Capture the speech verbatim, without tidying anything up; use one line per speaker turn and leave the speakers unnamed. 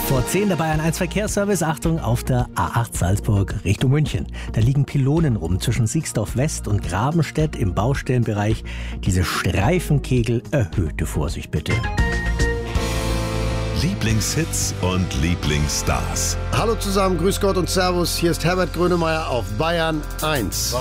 Vor zehn der Bayern eins Verkehrsservice. Achtung, auf der A acht Salzburg Richtung München. Da liegen Pylonen rum zwischen Siegsdorf West und Grabenstedt im Baustellenbereich. Diese Streifenkegel, erhöhte Vorsicht bitte.
Lieblingshits und Lieblingsstars.
Hallo zusammen, grüß Gott und Servus. Hier ist Herbert Grönemeyer auf Bayern eins.